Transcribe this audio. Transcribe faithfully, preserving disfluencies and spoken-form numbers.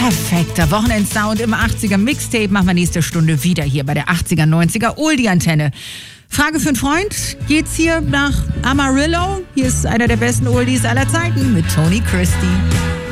Perfekter Wochenendsound im achtziger Mixtape machen wir nächste Stunde wieder hier bei der achtziger, neunziger Oldie-Antenne. Frage für einen Freund, geht's hier nach Amarillo? Hier ist einer der besten Oldies aller Zeiten mit Tony Christie.